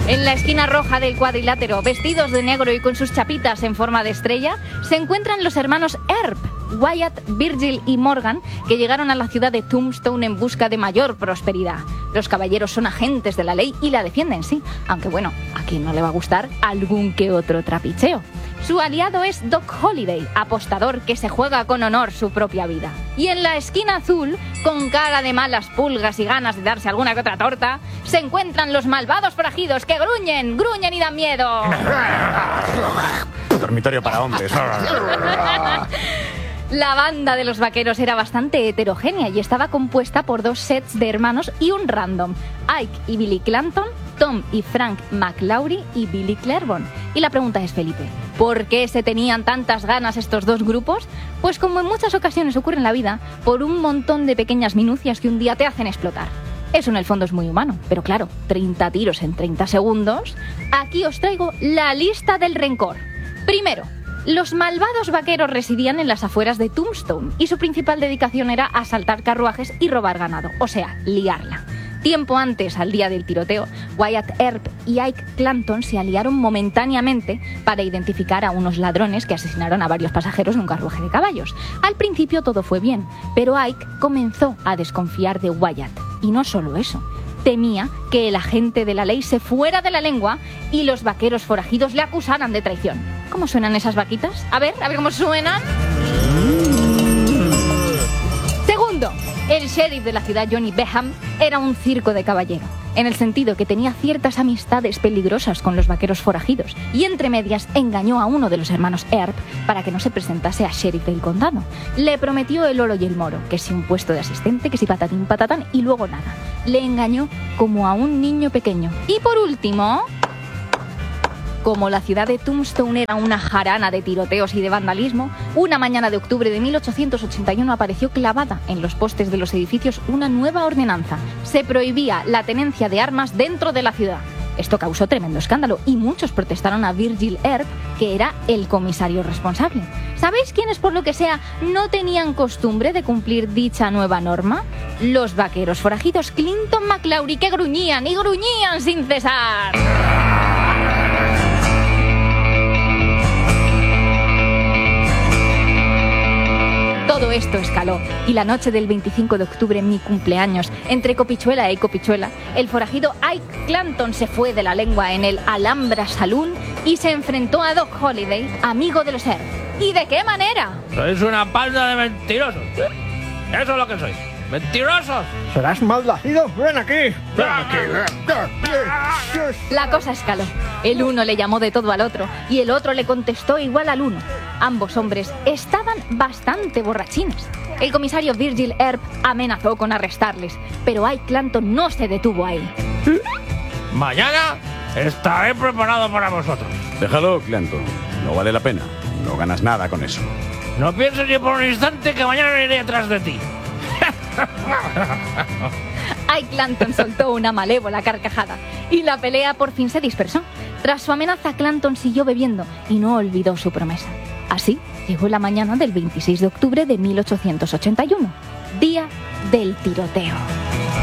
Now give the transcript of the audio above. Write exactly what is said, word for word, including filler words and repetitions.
En la esquina roja del cuadrilátero, vestidos de negro y con sus chapitas en forma de estrella, se encuentran los hermanos Earp, Wyatt, Virgil y Morgan, que llegaron a la ciudad de Tombstone en busca de mayor prosperidad. Los caballeros son agentes de la ley y la defienden, sí, aunque bueno, a quien no le va a gustar algún que otro trapicheo. Su aliado es Doc Holliday, apostador que se juega con honor su propia vida. Y en la esquina azul, con cara de malas pulgas y ganas de darse alguna que otra torta, se encuentran los malvados forajidos que gruñen, gruñen y dan miedo. Dormitorio para hombres. La banda de los vaqueros era bastante heterogénea y estaba compuesta por dos sets de hermanos y un random, Ike y Billy Clanton, Tom y Frank McLaury y Billy Claiborne. Y la pregunta es, Felipe, ¿por qué se tenían tantas ganas estos dos grupos? Pues como en muchas ocasiones ocurre en la vida, por un montón de pequeñas minucias que un día te hacen explotar. Eso en el fondo es muy humano, pero claro, treinta tiros en treinta segundos. Aquí os traigo la lista del rencor. Primero, los malvados vaqueros residían en las afueras de Tombstone y su principal dedicación era asaltar carruajes y robar ganado, o sea, liarla. Tiempo antes, al día del tiroteo, Wyatt Earp y Ike Clanton se aliaron momentáneamente para identificar a unos ladrones que asesinaron a varios pasajeros en un carruaje de caballos. Al principio todo fue bien, pero Ike comenzó a desconfiar de Wyatt. Y no solo eso, temía que el agente de la ley se fuera de la lengua y los vaqueros forajidos le acusaran de traición. ¿Cómo suenan esas vaquitas? A ver, a ver cómo suenan. Segundo, el sheriff de la ciudad, Johnny Beham, era un circo de caballero, en el sentido que tenía ciertas amistades peligrosas con los vaqueros forajidos y entre medias engañó a uno de los hermanos Earp para que no se presentase a sheriff del condado. Le prometió el oro y el moro, que si un puesto de asistente, que si patatín patatán y luego nada. Le engañó como a un niño pequeño. Y por último, como la ciudad de Tombstone era una jarana de tiroteos y de vandalismo, una mañana de octubre de mil ochocientos ochenta y uno apareció clavada en los postes de los edificios una nueva ordenanza. Se prohibía la tenencia de armas dentro de la ciudad. Esto causó tremendo escándalo y muchos protestaron a Virgil Earp, que era el comisario responsable. ¿Sabéis quiénes, por lo que sea, no tenían costumbre de cumplir dicha nueva norma? Los vaqueros forajidos Clinton McLaury, que gruñían y gruñían sin cesar. Todo esto escaló y la noche del veinticinco de octubre, mi cumpleaños, entre copichuela y copichuela, el forajido Ike Clanton se fue de la lengua en el Alhambra Saloon y se enfrentó a Doc Holliday, amigo de los Earp. ¿Y de qué manera? Sois una panda de mentirosos. Eso es lo que sois. ¡Mentirosos! ¿Serás malnacido? ¡Ven aquí! ¡Ven aquí! La cosa escaló. El uno le llamó de todo al otro y el otro le contestó igual al uno. Ambos hombres estaban bastante borrachines. El comisario Virgil Earp amenazó con arrestarles, pero Ike Clanton no se detuvo ahí. Mañana estaré preparado para vosotros. Déjalo, Clanton. No vale la pena. No ganas nada con eso. No pienses ni por un instante que mañana iré detrás de ti. Ike Clanton soltó una malévola carcajada y la pelea por fin se dispersó. Tras su amenaza, Clanton siguió bebiendo y no olvidó su promesa. Así llegó la mañana del veintiséis de octubre de mil ochocientos ochenta y uno, día del tiroteo.